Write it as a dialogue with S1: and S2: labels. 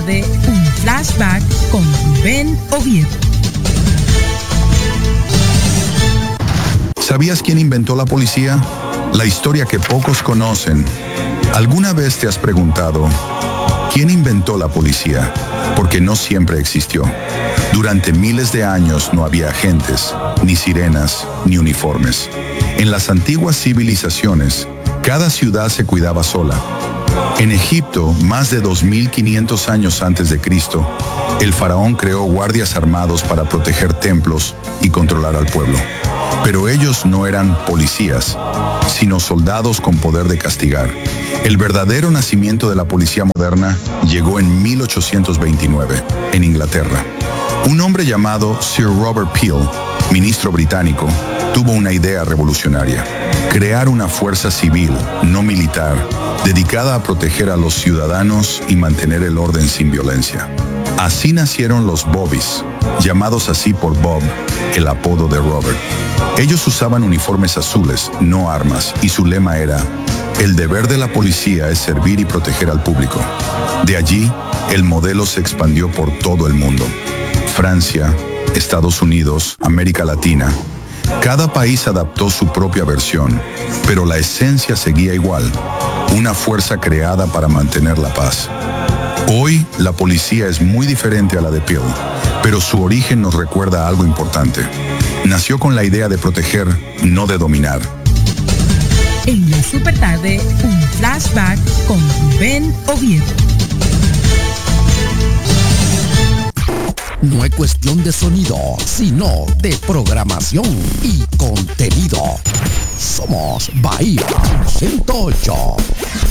S1: tarde, un flashback con Rubén Oviedo.
S2: ¿Sabías quién inventó la policía? La historia que pocos conocen. ¿Alguna vez te has preguntado quién inventó la policía? Porque no siempre existió. Durante miles de años no había agentes, ni sirenas, ni uniformes. En las antiguas civilizaciones, cada ciudad se cuidaba sola. En Egipto, más de 2500 años antes de Cristo, el faraón creó guardias armados para proteger templos y controlar al pueblo. Pero ellos no eran policías, sino soldados con poder de castigar. El verdadero nacimiento de la policía moderna llegó en 1829, en Inglaterra. Un hombre llamado Sir Robert Peel, ministro británico, tuvo una idea revolucionaria: crear una fuerza civil, no militar, dedicada a proteger a los ciudadanos y mantener el orden sin violencia. Así nacieron los Bobbies, llamados así por Bob, el apodo de Robert. Ellos usaban uniformes azules, no armas, y su lema era: el deber de la policía es servir y proteger al público. De allí, el modelo se expandió por todo el mundo. Francia, Estados Unidos, América Latina. Cada país adaptó su propia versión, pero la esencia seguía igual: una fuerza creada para mantener la paz. Hoy, la policía es muy diferente a la de Peel, pero su origen nos recuerda algo importante. Nació con la idea de proteger, no de dominar.
S1: En la super tarde, un flashback con Rubén Oviedo.
S3: No es cuestión de sonido, sino de programación y contenido. Somos Bahía 108.